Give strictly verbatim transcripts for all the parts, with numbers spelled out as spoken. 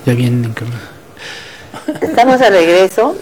Ya vienen en camino. Estamos de regreso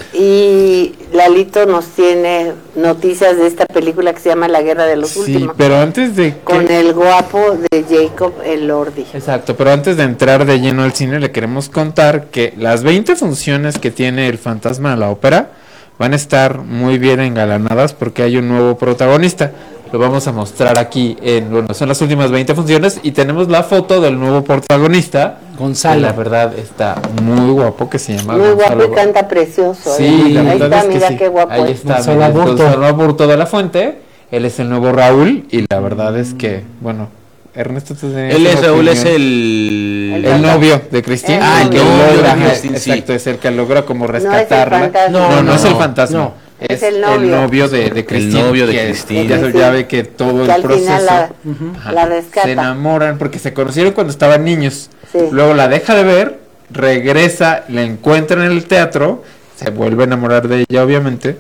y Lalito nos tiene noticias de esta película que se llama La Guerra de los Sí, Últimos. pero antes de que... Con el guapo de Jacob Elordi. Exacto, pero antes de entrar de lleno al cine le queremos contar que las veinte funciones que tiene El Fantasma de la Ópera van a estar muy bien engalanadas porque hay un nuevo protagonista. Lo vamos a mostrar aquí en, bueno, son las últimas veinte funciones y tenemos la foto del nuevo protagonista. Gonzalo. Que la verdad está muy guapo, que se llama Muy Gonzalo. guapo y canta precioso. Sí, ¿eh? la Ahí verdad está, es que mira sí. qué guapo Ahí es. está, Gonzalo mira, Aburto. Gonzalo Aburto de la Fuente. Él es el nuevo Raúl y la verdad es que, bueno, Ernesto, ¿tú tenías Él es una Raúl, opinión? es el... El El novio de Cristín. Ah, el que novio logra, de ajá, Cristín, sí. exacto, es el que logra como No es el rescatarla. fantasma. No, no, No, es el no, fantasma. no. Es, Es el el novio. novio de, de Cristín. novio de que- Cristín. Ya, ya ve que todo Que el al proceso. final la, Ajá. la rescata. Se enamoran porque se conocieron cuando estaban niños. Sí. Luego la deja de ver, regresa, la encuentra en el teatro, se vuelve a enamorar de ella, obviamente.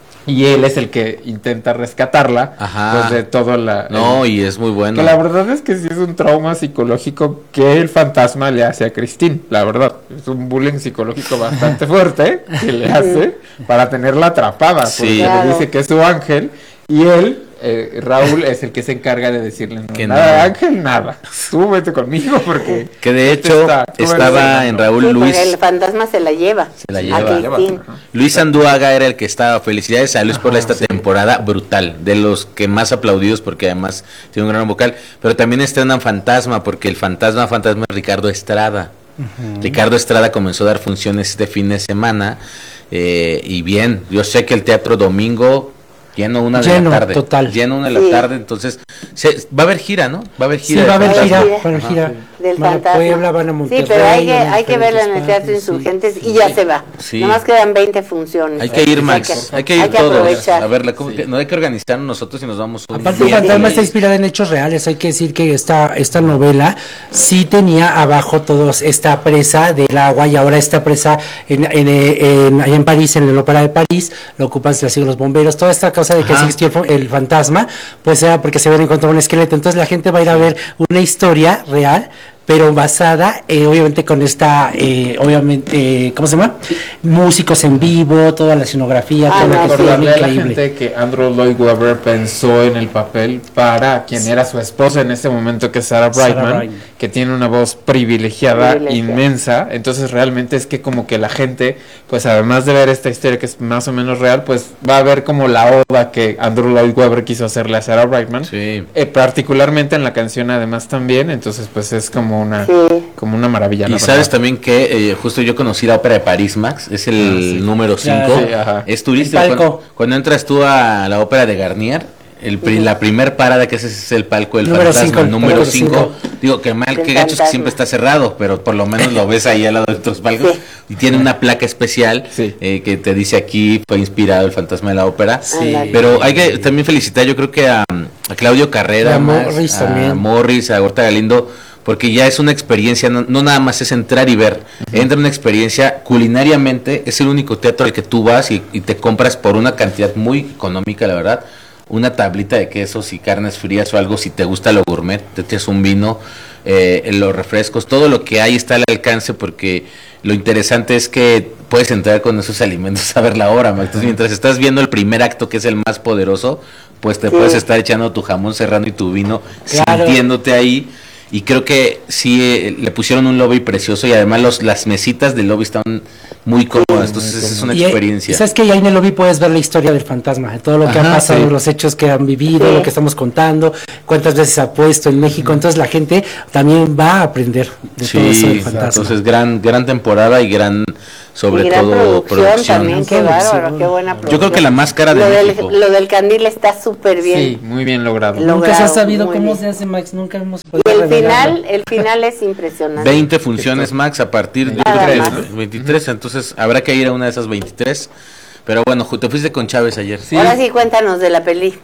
Y él es el que intenta rescatarla. Ajá. Pues de todo la. No, el- y es muy bueno. que la verdad es que sí es un trauma psicológico que el fantasma le hace a Christine, la verdad. Es un bullying psicológico bastante fuerte que le hace para tenerla atrapada. Sí. Porque Claro. le dice que es su ángel y él, eh, Raúl, es el que se encarga de decirle no, Que nada, no. ángel, nada. Tú vete conmigo porque... Que de este hecho está- estaba en Raúl Sí, Luis. porque el fantasma se la lleva. Se la A lleva. Cristín. Luis Anduaga era el que estaba. Felicidades a Luis por esta temporada brutal, de los que más aplaudidos porque además tiene un gran vocal. Pero también estrena Fantasma porque el fantasma fantasma es Ricardo Estrada. Ricardo Estrada comenzó a dar funciones este fin de semana eh, y bien, yo sé que el Teatro Domingo lleno una de Lleno, la tarde, total. lleno una de Sí. la tarde, entonces se, va a haber gira, ¿no? Va a haber Sí, gira. de va a haber Fantasma. gira, Ajá. va a haber gira. Del Van a fantasma. Puebla, van a Monterrey. Sí, pero hay que, van a hay que verla en el diferentes Teatro partes, sí. Insurgentes y ya se va. Sí. Nomás quedan veinte funciones. Hay que ir, Entonces, Max. Hay que ir hay que todos aprovechar. a verla. ¿Cómo que no hay que organizarnos nosotros y nos vamos un Aparte, el día? fantasma está inspirada en hechos reales. Hay que decir que esta, esta novela sí tenía abajo todos esta presa del agua y ahora esta presa en, en, en, allá en París, en el Ópera de París, lo ocupan así los bomberos. Toda esta cosa de que Ajá. existió el, fa- el fantasma, pues era porque se habían encontrado un esqueleto. Entonces la gente va a ir a ver una historia real, pero basada eh, obviamente con esta, eh, obviamente, eh, ¿cómo se llama? Músicos en vivo, toda la escenografía, Ah, todo no, lo que sí. fue Recordarle a la increíble. gente que Andrew Lloyd Webber pensó en el papel para quien era su esposa en ese momento, que es Sarah Sarah Brightman, Brightman. que tiene una voz privilegiada, Privilegiada. inmensa. Entonces realmente es que como que la gente, pues además de ver esta historia que es más o menos real, pues va a ver como la oda que Andrew Lloyd Webber quiso hacerle a Sarah Brightman. Sí. Eh, particularmente en la canción además también. Entonces pues es como una, Sí. como una maravilla. Y la sabes verdad. también que eh, justo yo conocí la ópera de París, Max, es el Ah, sí. número Ya, cinco, sí, ajá. es turístico. El palco. Cuando, cuando entras tú a la ópera de Garnier, el, pri- la primer parada que haces es el palco del Número fantasma, cinco, el número número cinco. Digo, que mal, Del que gacho es que fantasma. siempre está cerrado, pero por lo menos lo ves ahí al lado de otros palcos. Sí. Y tiene una placa especial Sí. eh, que te dice aquí fue inspirado el fantasma de la ópera. Sí. Pero hay que también felicitar, yo creo que a, a Claudio Carrera, Y a Max, Morris a también. Morris, a Horta Galindo, porque ya es una experiencia, no, no nada más es entrar y ver, entra una experiencia culinariamente, es el único teatro al que tú vas y, y te compras por una cantidad muy económica, la verdad, una tablita de quesos y carnes frías o algo, si te gusta lo gourmet, te echas un vino, eh, los refrescos, todo lo que hay está al alcance, porque lo interesante es que puedes entrar con esos alimentos a ver la obra, Max. Entonces, mientras estás viendo el primer acto, que es el más poderoso, pues te Sí. puedes estar echando tu jamón serrano y tu vino, Claro. sintiéndote ahí. Y creo que sí eh, le pusieron un lobby precioso y además los, las mesitas del lobby están muy cómodas. Entonces es una Y, eh, experiencia. ¿Sabes que ahí en el lobby puedes ver la historia del fantasma, de todo lo que Ajá, ha pasado, sí. los hechos que han vivido, Sí. lo que estamos contando, cuántas veces ha puesto en México? Entonces la gente también va a aprender de todo eso del Sí, fantasma. entonces gran gran temporada y gran, sobre y gran todo, producción, producción. también, qué Producción. bárbaro, qué buena producción. Yo creo que la más cara de lo México. Del, lo del candil está súper bien. Sí, muy bien logrado. Lo- Nunca se ha logrado, sabido muy cómo bien. se hace, Max, nunca hemos Y podido el revelarlo. final, el final es impresionante. veinte funciones, Max, a partir de Nada veintitrés, más. veintitrés, entonces habrá que ir a una de esas veintitrés. Pero bueno, ju- te fuiste con Chávez ayer. Sí. Ahora sí, cuéntanos de la peli.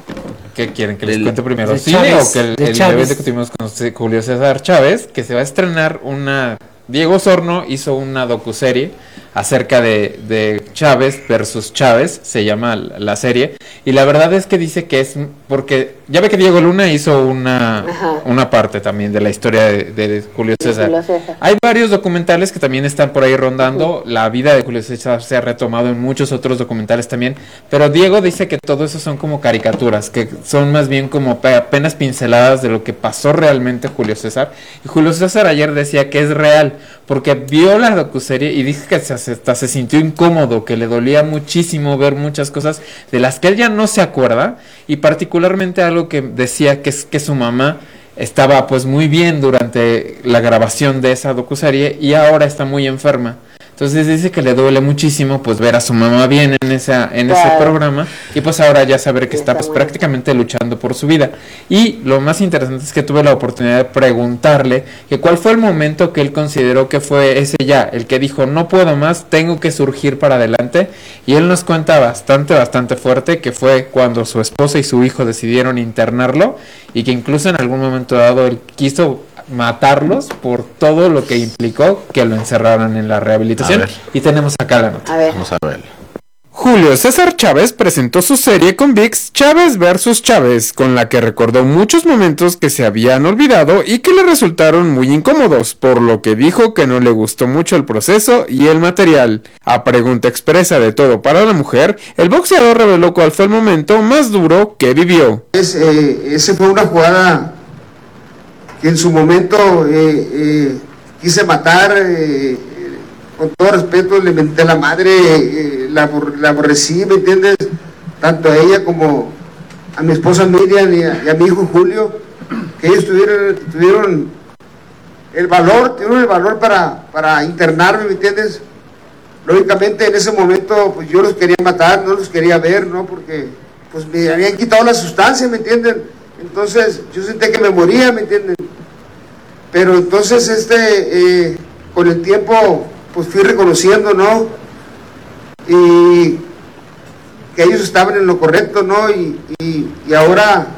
¿Qué quieren? ¿Que les Del- cuente primero de cine Chávez, o que el, de el Chávez. evento que tuvimos con C- Julio César Chávez, que se va a estrenar una... Diego Sorno hizo una docuserie acerca de, de Chávez versus Chávez, se llama la serie, y la verdad es que dice que es porque, ya ve que Diego Luna hizo una, una parte también de la historia de, de Julio César. Julio César. Hay varios documentales que también están por ahí rondando, uh-huh. La vida de Julio César se ha retomado en muchos otros documentales también, pero Diego dice que todo eso son como caricaturas, que son más bien como apenas pinceladas de lo que pasó realmente Julio César, y Julio César ayer decía que es real, porque vio la docuserie y dice que se, hasta se sintió incómodo, que le dolía muchísimo ver muchas cosas de las que él ya no se acuerda, y particularmente algo que decía que es que su mamá estaba pues muy bien durante la grabación de esa docuserie y ahora está muy enferma. Entonces dice que le duele muchísimo pues ver a su mamá bien en esa en claro. ese programa, y pues ahora ya saber que está, está pues bueno. prácticamente luchando por su vida. Y lo más interesante es que tuve la oportunidad de preguntarle que cuál fue el momento que él consideró que fue ese ya, el que dijo no puedo más, tengo que surgir para adelante, y él nos cuenta bastante, bastante fuerte que fue cuando su esposa y su hijo decidieron internarlo, y que incluso en algún momento dado él quiso matarlos por todo lo que implicó que lo encerraran en la rehabilitación. Y tenemos acá la nota. A ver. Vamos a ver. Julio César Chávez presentó su serie con V I X Chávez versus Chávez, con la que recordó muchos momentos que se habían olvidado y que le resultaron muy incómodos, por lo que dijo que no le gustó mucho el proceso y el material. A pregunta expresa de Todo para la Mujer, el boxeador reveló cuál fue el momento más duro que vivió. Es, eh, ese fue una jugada que en su momento eh, eh, quise matar, eh, con todo respeto le menté a la madre, eh, la, la aborrecí, ¿me entiendes? Tanto a ella como a mi esposa Miriam y a, y a mi hijo Julio, que ellos tuvieron, tuvieron el valor, tuvieron el valor para, para internarme, ¿me entiendes? Lógicamente en ese momento pues yo los quería matar, no los quería ver, ¿no? Porque pues me habían quitado la sustancia, ¿me entienden? Entonces yo sentí que me moría, ¿me entienden? Pero entonces este eh, con el tiempo pues fui reconociendo, ¿no? Y que ellos estaban en lo correcto, ¿no? Y, y, y ahora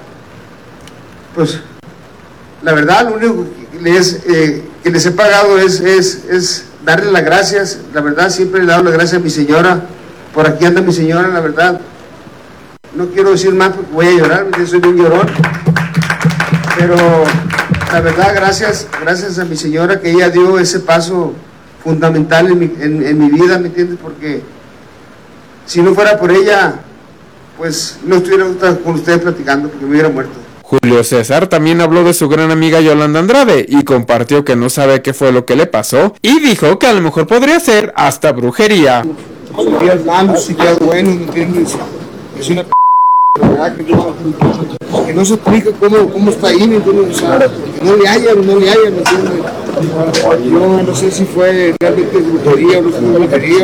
pues la verdad lo único que les, eh, que les he pagado es, es, es darle las gracias. La verdad siempre le he dado las gracias a mi señora. Por aquí anda mi señora, la verdad. No quiero decir más porque voy a llorar, soy un llorón, pero la verdad gracias, gracias a mi señora que ella dio ese paso fundamental en mi, en, en mi vida, ¿me entiendes? Porque si no fuera por ella, pues no estuviera con ustedes platicando porque me hubiera muerto. Julio César también habló de su gran amiga Yolanda Andrade y compartió que no sabe qué fue lo que le pasó y dijo que a lo mejor podría ser hasta brujería. Días malos y días buenos, ¿me entiendes? Es una p***, ¿verdad? Que no, que no se explica cómo, cómo está ahí, ¿me entiendes? O sea, que no le hallan, no le hallan, ¿me entiendes? Yo no sé si fue realmente brujería o no fue brujería,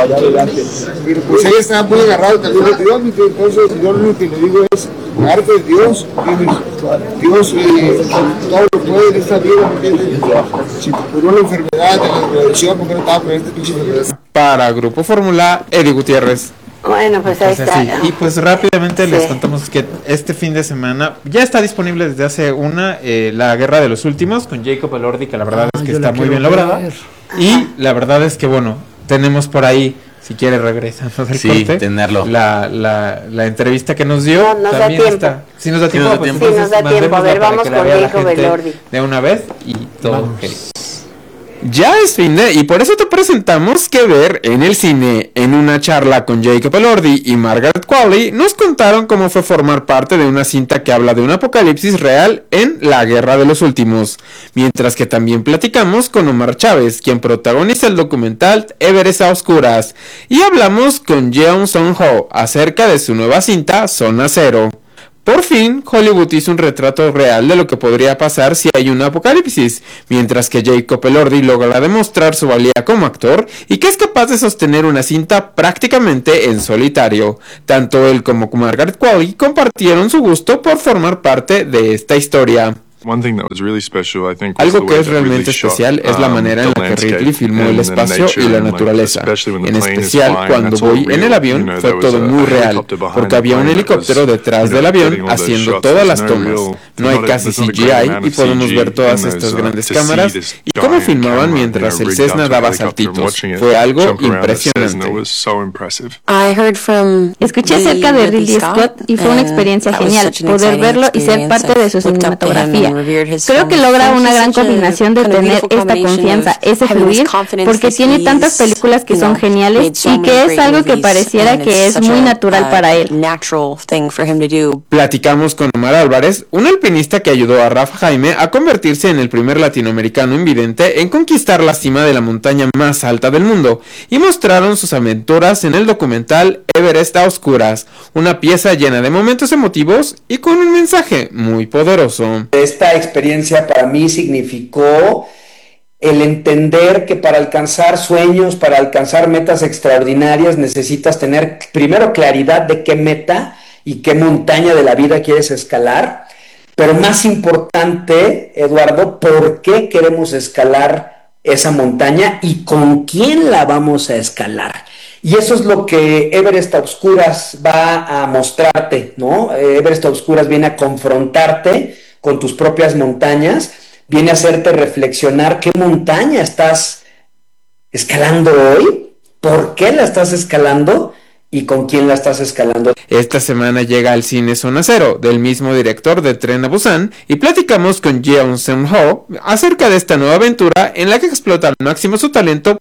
pero pues ella estaba muy agarrada también de Dios, ¿me entiendes? Entonces yo lo único que le digo es, arte de Dios, ¿entiendes? Dios eh, todo lo puede en esta vida, ¿me entiendes? Si te curó la enfermedad de la drogadicción, ¿por qué no estaba con esta pinche enfermedad? Para Grupo Fórmula, Eddie Gutiérrez. Bueno, pues ahí está. Sí. Y pues rápidamente sí. les contamos que este fin de semana ya está disponible desde hace una eh, La Guerra de los Últimos con Jacob Elordi, que la verdad ah, es que está muy bien lograda. Ver. Y la verdad es que bueno, tenemos por ahí, si quiere regresando del sí, corte, tenerlo. La, la, la entrevista que nos dio. No, nos también da tiempo. Está. Si nos da tiempo, sí, pues sí, nos da tiempo. A ver, vamos con Jacob Elordi. De una vez y todo. Okay. Ya es fin de, y por eso te presentamos Que Ver en el Cine. En una charla con Jacob Elordi y Margaret Qualley nos contaron cómo fue formar parte de una cinta que habla de un apocalipsis real en La Guerra de los Últimos, mientras que también platicamos con Omar Chávez, quien protagoniza el documental Everest a Oscuras, y hablamos con Jeon Sung-ho acerca de su nueva cinta Zona Cero. Por fin, Hollywood hizo un retrato real de lo que podría pasar si hay un apocalipsis, mientras que Jacob Elordi logra demostrar su valía como actor y que es capaz de sostener una cinta prácticamente en solitario. Tanto él como Margaret Qualley compartieron su gusto por formar parte de esta historia. Algo que es realmente especial es la manera en la que Ridley filmó el espacio y la naturaleza. En especial, cuando voy en el avión, fue todo muy real, porque había un helicóptero detrás del avión haciendo todas las tomas. No hay casi C G I y podemos ver todas estas grandes cámaras y cómo filmaban mientras el Cessna daba saltitos. Fue algo impresionante. Escuché acerca de Ridley Scott y fue una experiencia genial poder verlo y ser parte de su cinematografía. Creo que logra una gran combinación de tener esta confianza, ese fluir, porque tiene tantas películas que son geniales y que es algo que pareciera que es muy natural para él. Platicamos con Omar Álvarez, un alpinista que ayudó a Rafa Jaime a convertirse en el primer latinoamericano invidente en conquistar la cima de la montaña más alta del mundo, y mostraron sus aventuras en el documental Everest a Oscuras, una pieza llena de momentos emotivos y con un mensaje muy poderoso. Esta experiencia para mí significó el entender que para alcanzar sueños, para alcanzar metas extraordinarias, necesitas tener primero claridad de qué meta y qué montaña de la vida quieres escalar, pero más importante, Eduardo, ¿por qué queremos escalar esa montaña y con quién la vamos a escalar? Y eso es lo que Everest a Oscuras va a mostrarte, ¿no? Everest a Oscuras viene a confrontarte con tus propias montañas, viene a hacerte reflexionar qué montaña estás escalando hoy, por qué la estás escalando y con quién la estás escalando. Esta semana llega al cine Zona Cero, del mismo director de Tren a Busan, y platicamos con Jeon Seung-ho acerca de esta nueva aventura en la que explota al máximo su talento.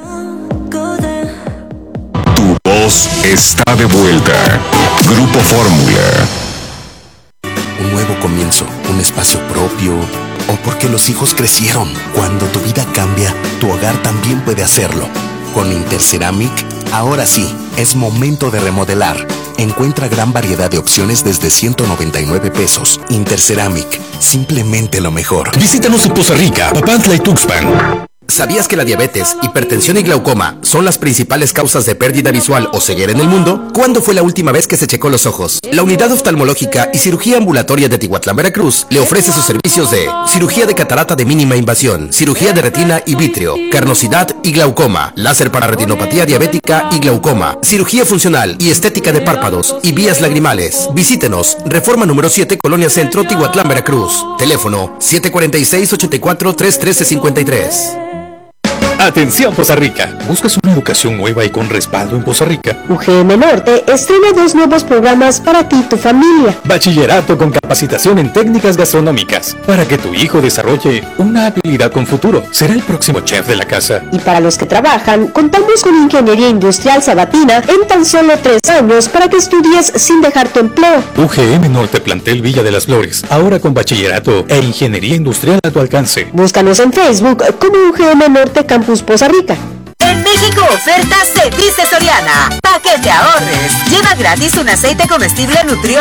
Tu voz está de vuelta. Grupo Fórmula. Un nuevo comienzo, un espacio propio, o porque los hijos crecieron. Cuando tu vida cambia, tu hogar también puede hacerlo. Con Interceramic, ahora sí, es momento de remodelar. Encuentra gran variedad de opciones desde ciento noventa y nueve pesos. Interceramic, simplemente lo mejor. Visítanos en Poza Rica, Papantla y Tuxpan. ¿Sabías que la diabetes, hipertensión y glaucoma son las principales causas de pérdida visual o ceguera en el mundo? ¿Cuándo fue la última vez que se checó los ojos? La Unidad Oftalmológica y Cirugía Ambulatoria de Tihuatlán, Veracruz, le ofrece sus servicios de cirugía de catarata de mínima invasión, cirugía de retina y vítreo, carnosidad y glaucoma, láser para retinopatía diabética y glaucoma, cirugía funcional y estética de párpados y vías lagrimales. Visítenos, Reforma número siete, Colonia Centro, Tihuatlán, Veracruz. Teléfono siete cuatro seis, ocho cuatro, tres uno tres cinco tres. Atención Poza Rica, ¿buscas una educación nueva y con respaldo en Poza Rica? U G M Norte estrena dos nuevos programas para ti y tu familia. Bachillerato con capacitación en técnicas gastronómicas, para que tu hijo desarrolle una habilidad con futuro. Será el próximo chef de la casa. Y para los que trabajan, contamos con Ingeniería Industrial Sabatina en tan solo tres años para que estudies sin dejar tu empleo. U G M Norte Plantel Villa de las Flores, ahora con bachillerato e ingeniería industrial a tu alcance. Búscanos en Facebook como U G M Norte Campus Poza Rica. En México ofertas se dice Soriana. Pa' que te ahorres. Lleva gratis un aceite comestible Nutrión